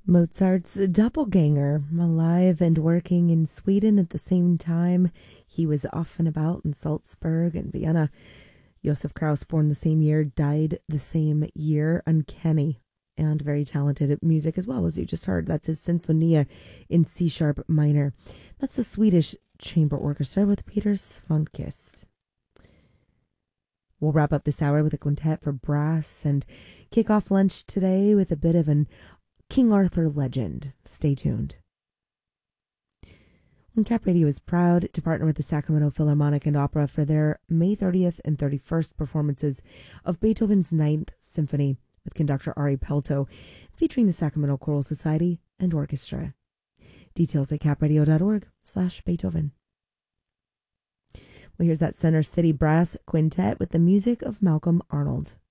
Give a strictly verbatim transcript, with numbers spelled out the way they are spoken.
Mozart's doppelganger, alive and working in Sweden at the same time. He was off and about in Salzburg and Vienna. Josef Krauss, born the same year, died the same year. Uncanny and very talented at music as well, as you just heard. That's his Sinfonia in C sharp minor. That's the Swedish Chamber Orchestra with Peter Svankvist. We'll wrap up this hour with a quintet for brass and kick off lunch today with a bit of an King Arthur legend. Stay tuned. Cap Radio is proud to partner with the Sacramento Philharmonic and Opera for their May thirtieth and thirty-first performances of Beethoven's Ninth Symphony with conductor Ari Pelto, featuring the Sacramento Choral Society and Orchestra. Details at capradio.org slash Beethoven. Well, here's that Center City Brass Quintet with the music of Malcolm Arnold.